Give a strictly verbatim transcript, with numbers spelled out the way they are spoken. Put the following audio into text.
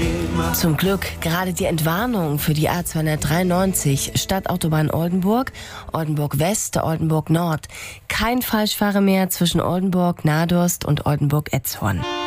Zum Glück gerade die Entwarnung für die A zweihundertdreiundneunzig Stadtautobahn Oldenburg, Oldenburg West, Oldenburg Nord. Kein Falschfahrer mehr zwischen Oldenburg, Nadurst und Oldenburg-Etzhorn.